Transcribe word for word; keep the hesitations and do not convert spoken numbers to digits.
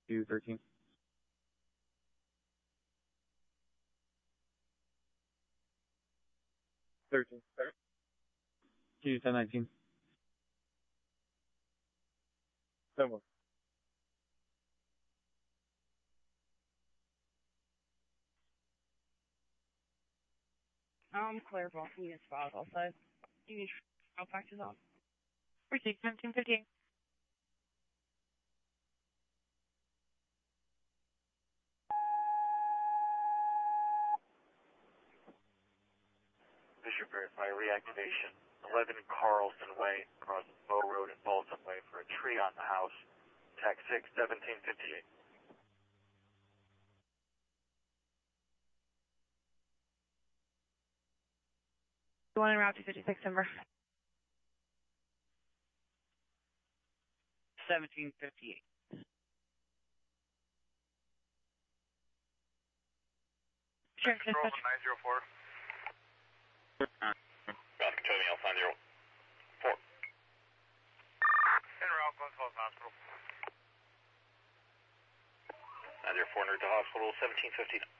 two thirteen. thirteen. two ten nineteen. ten one. Um, Claire Boston, unit spot outside. You need to factors on. Receive seventeen fifty-eight. Bishop verify reactivation. eleven Carlson Way, across Bow Road and Bolton Way for a tree on the house. Tac six, seventeen fifty-eight. One in route two fifty-six, Denver. seventeen fifty-eight. Sure, dispatch. nine zero four. Traffic Tony, Alpha nine zero four. En route, going to hospital. nine zero four, near to hospital, seventeen fifty.